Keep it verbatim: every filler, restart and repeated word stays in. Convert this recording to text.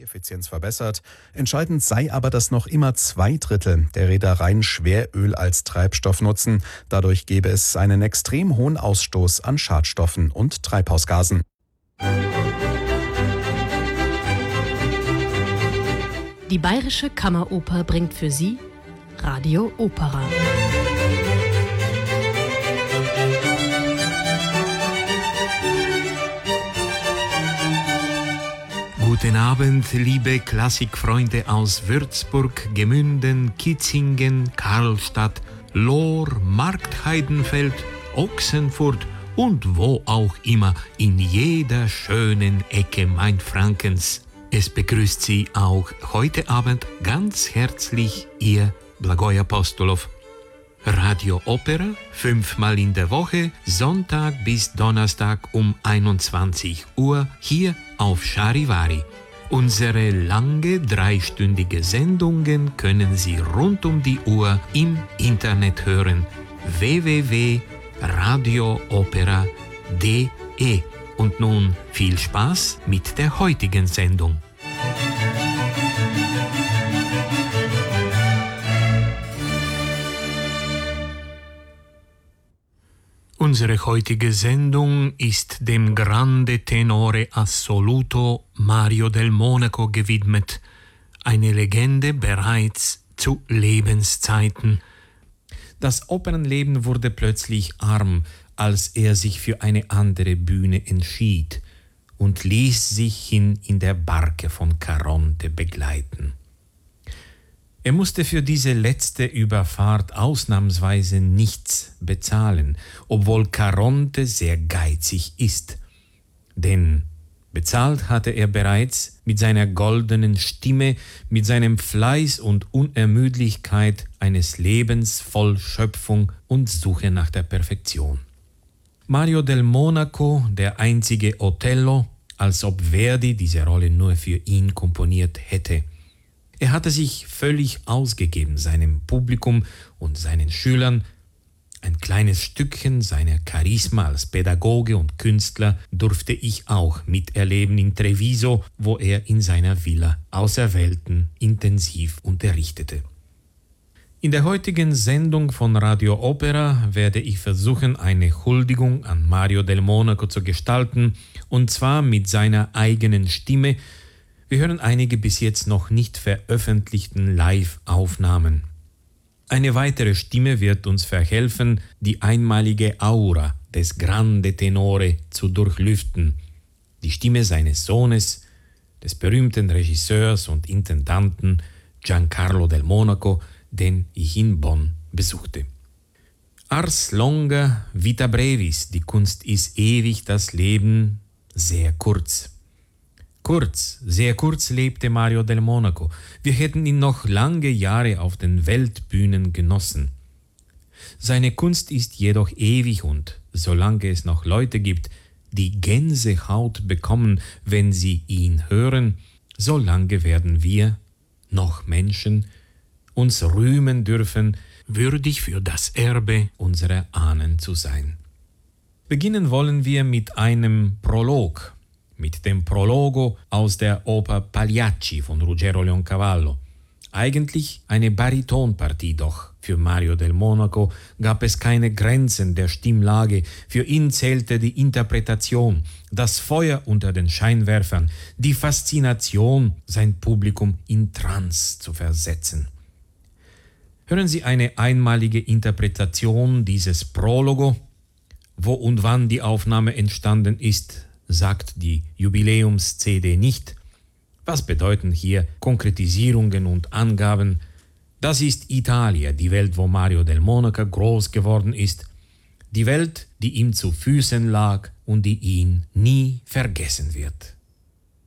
Effizienz verbessert. Entscheidend sei aber, dass noch immer zwei Drittel der Reedereien Schweröl als Treibstoff nutzen. Dadurch gäbe es einen extrem hohen Ausstoß an Schadstoffen und Treibhausgasen. Die Bayerische Kammeroper bringt für Sie Radio Opera. Guten Abend, liebe Klassikfreunde aus Würzburg, Gemünden, Kitzingen, Karlstadt, Lohr, Marktheidenfeld, Ochsenfurt und wo auch immer in jeder schönen Ecke Mainfrankens. Es begrüßt Sie auch heute Abend ganz herzlich Ihr Blagoj Apostolov. Radio Opera, fünfmal in der Woche, Sonntag bis Donnerstag um einundzwanzig Uhr, hier auf Charivari. Unsere lange dreistündige Sendungen können Sie rund um die Uhr im Internet hören. w w w punkt radio opera punkt d e. Und nun viel Spaß mit der heutigen Sendung. Unsere heutige Sendung ist dem Grande Tenore Assoluto Mario del Monaco gewidmet, eine Legende bereits zu Lebenszeiten. Das Opernleben wurde plötzlich arm, als er sich für eine andere Bühne entschied und ließ sich hin in der Barke von Caronte begleiten. Er musste für diese letzte Überfahrt ausnahmsweise nichts bezahlen, obwohl Caronte sehr geizig ist. Denn bezahlt hatte er bereits mit seiner goldenen Stimme, mit seinem Fleiß und Unermüdlichkeit eines Lebens voll Schöpfung und Suche nach der Perfektion. Mario del Monaco, der einzige Othello, als ob Verdi diese Rolle nur für ihn komponiert hätte. Er hatte sich völlig ausgegeben seinem Publikum und seinen Schülern. Ein kleines Stückchen seiner Charisma als Pädagoge und Künstler durfte ich auch miterleben in Treviso, wo er in seiner Villa Auserwählten intensiv unterrichtete. In der heutigen Sendung von Radio Opera werde ich versuchen, eine Huldigung an Mario del Monaco zu gestalten, und zwar mit seiner eigenen Stimme. Wir hören einige bis jetzt noch nicht veröffentlichten Live-Aufnahmen. Eine weitere Stimme wird uns verhelfen, die einmalige Aura des Grande Tenore zu durchlüften. Die Stimme seines Sohnes, des berühmten Regisseurs und Intendanten Giancarlo del Monaco, den ich in Bonn besuchte. Ars longa, vita brevis, die Kunst ist ewig, das Leben sehr kurz. Kurz, sehr kurz lebte Mario del Monaco. Wir hätten ihn noch lange Jahre auf den Weltbühnen genossen. Seine Kunst ist jedoch ewig und solange es noch Leute gibt, die Gänsehaut bekommen, wenn sie ihn hören, solange werden wir, noch Menschen, uns rühmen dürfen, würdig für das Erbe unserer Ahnen zu sein. Beginnen wollen wir mit einem Prolog, mit dem Prologo aus der Oper Pagliacci von Ruggero Leoncavallo. Eigentlich eine Baritonpartie, doch für Mario del Monaco gab es keine Grenzen der Stimmlage. Für ihn zählte die Interpretation, das Feuer unter den Scheinwerfern, die Faszination, sein Publikum in Trance zu versetzen. Hören Sie eine einmalige Interpretation dieses Prologo. Wo und wann die Aufnahme entstanden ist, sagt die Jubiläums-C D nicht. Was bedeuten hier Konkretisierungen und Angaben? Das ist Italia, die Welt, wo Mario del Monaco groß geworden ist. Die Welt, die ihm zu Füßen lag und die ihn nie vergessen wird.